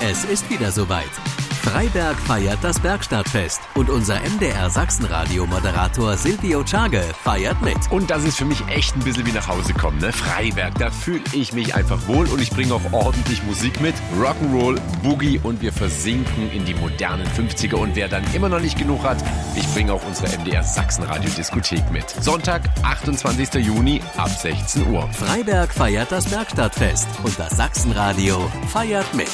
Es ist wieder soweit. Freiberg feiert das Bergstadtfest und unser MDR Sachsenradio-Moderator Silvio Czage feiert mit. Und das ist für mich echt ein bisschen wie nach Hause kommen, ne? Freiberg, da fühle ich mich einfach wohl und ich bringe auch ordentlich Musik mit. Rock'n'Roll, Boogie und wir versinken in die modernen 50er. Und wer dann immer noch nicht genug hat, ich bringe auch unsere MDR Sachsenradio-Diskothek mit. Sonntag, 28. Juni ab 16 Uhr. Freiberg feiert das Bergstadtfest und das Sachsenradio feiert mit.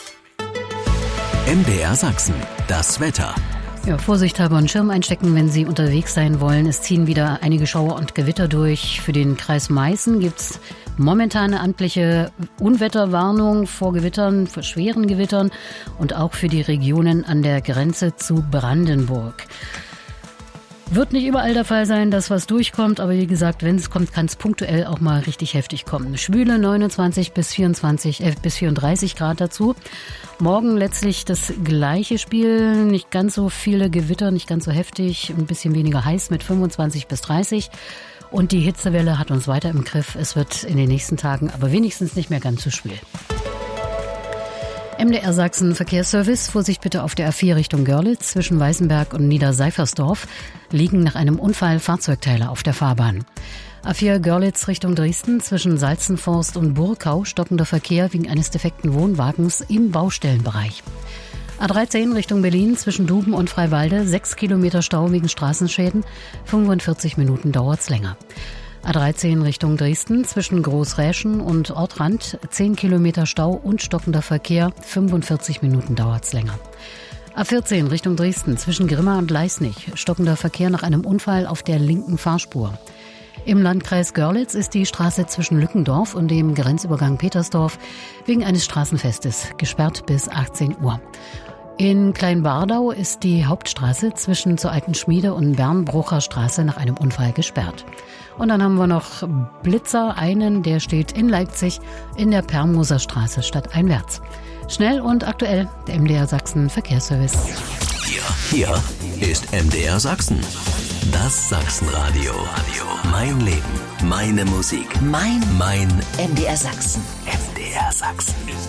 MDR Sachsen, das Wetter. Ja, vorsichtshalber einen Schirm einstecken, wenn Sie unterwegs sein wollen. Es ziehen wieder einige Schauer und Gewitter durch. Für den Kreis Meißen gibt es momentan eine amtliche Unwetterwarnung vor Gewittern, vor schweren Gewittern und auch für die Regionen an der Grenze zu Brandenburg. Wird nicht überall der Fall sein, dass was durchkommt, aber wie gesagt, wenn es kommt, kann es punktuell auch mal richtig heftig kommen. Schwüle 29 bis 34 Grad dazu. Morgen letztlich das gleiche Spiel, nicht ganz so viele Gewitter, nicht ganz so heftig, ein bisschen weniger heiß mit 25 bis 30. Und die Hitzewelle hat uns weiter im Griff. Es wird in den nächsten Tagen aber wenigstens nicht mehr ganz so schwül. MDR Sachsen Verkehrsservice, Vorsicht bitte auf der A4 Richtung Görlitz, zwischen Weißenberg und Niederseifersdorf liegen nach einem Unfall Fahrzeugteile auf der Fahrbahn. A4 Görlitz Richtung Dresden, zwischen Salzenforst und Burkau stockender Verkehr wegen eines defekten Wohnwagens im Baustellenbereich. A13 Richtung Berlin, zwischen Duben und Freiwalde, 6 Kilometer Stau wegen Straßenschäden, 45 Minuten dauert's länger. A13 Richtung Dresden, zwischen Großräschen und Ortrand, 10 Kilometer Stau und stockender Verkehr, 45 Minuten dauert's länger. A14 Richtung Dresden, zwischen Grimma und Leisnig, stockender Verkehr nach einem Unfall auf der linken Fahrspur. Im Landkreis Görlitz ist die Straße zwischen Lückendorf und dem Grenzübergang Petersdorf wegen eines Straßenfestes gesperrt bis 18 Uhr. In Kleinbardau ist die Hauptstraße zwischen zur Alten Schmiede und Bernbrucher Straße nach einem Unfall gesperrt. Und dann haben wir noch Blitzer, einen, der steht in Leipzig in der Permoser Straße stadteinwärts. Schnell und aktuell, der MDR Sachsen Verkehrsservice. Hier ist MDR Sachsen. Das Sachsenradio. Mein Leben, meine Musik, mein MDR Sachsen. MDR Sachsen.